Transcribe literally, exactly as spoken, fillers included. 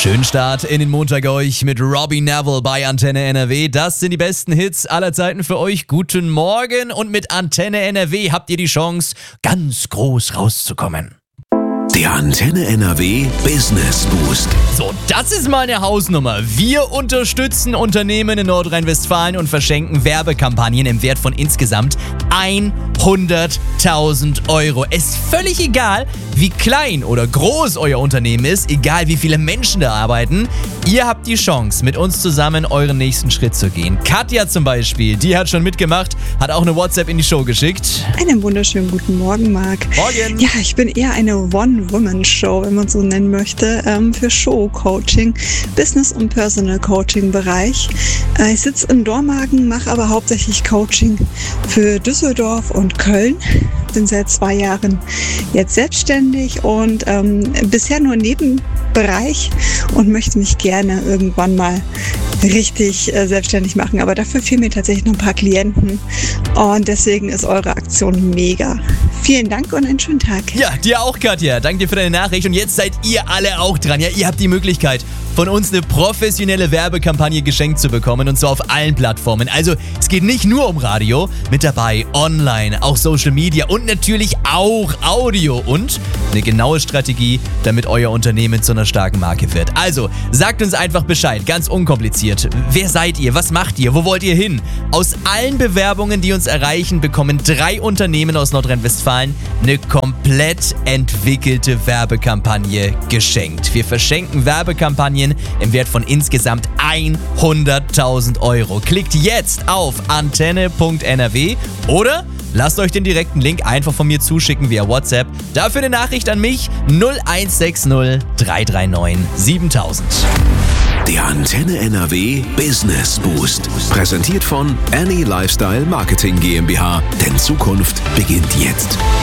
Schönen Start in den Montag euch mit Robbie Neville bei Antenne N R W. Das sind die besten Hits aller Zeiten für euch. Guten Morgen und mit Antenne N R W habt ihr die Chance, ganz groß rauszukommen. Der Antenne N R W Business Boost. So, das ist mal eine Hausnummer. Wir unterstützen Unternehmen in Nordrhein-Westfalen und verschenken Werbekampagnen im Wert von insgesamt hunderttausend Euro. Es ist völlig egal, wie klein oder groß euer Unternehmen ist, egal wie viele Menschen da arbeiten. Ihr habt die Chance, mit uns zusammen euren nächsten Schritt zu gehen. Katja zum Beispiel, die hat schon mitgemacht, hat auch eine WhatsApp in die Show geschickt. Einen wunderschönen guten Morgen, Marc. Morgen. Ja, ich bin eher eine One-Woman-Show, wenn man so nennen möchte, ähm, für Show-Coaching, Business- und Personal-Coaching-Bereich. Äh, ich sitze in Dormagen, mache aber hauptsächlich Coaching für Düsseldorf und Köln. Bin seit zwei Jahren jetzt selbstständig und ähm, bisher nur Nebenbereich und möchte mich gerne irgendwann mal richtig äh, selbstständig machen. Aber dafür fehlen mir tatsächlich noch ein paar Klienten und deswegen ist eure Aktion mega. Vielen Dank und einen schönen Tag. Ja, dir auch, Katja. Danke dir für deine Nachricht. Und jetzt seid ihr alle auch dran. Ja, ihr habt die Möglichkeit, von uns eine professionelle Werbekampagne geschenkt zu bekommen, und zwar auf allen Plattformen. Also, es geht nicht nur um Radio, mit dabei online, auch Social Media und natürlich auch Audio und eine genaue Strategie, damit euer Unternehmen zu einer starken Marke wird. Also, sagt uns einfach Bescheid, ganz unkompliziert. Wer seid ihr? Was macht ihr? Wo wollt ihr hin? Aus allen Bewerbungen, die uns erreichen, bekommen drei Unternehmen aus Nordrhein-Westfalen eine komplett entwickelte Werbekampagne geschenkt. Wir verschenken Werbekampagnen im Wert von insgesamt hunderttausend Euro. Klickt jetzt auf antenne punkt n r w oder lasst euch den direkten Link einfach von mir zuschicken via WhatsApp. Dafür eine Nachricht an mich null eins sechs null drei drei neun siebentausend. Der Antenne N R W Business Boost. Präsentiert von Annie Lifestyle Marketing GmbH. Denn Zukunft beginnt jetzt.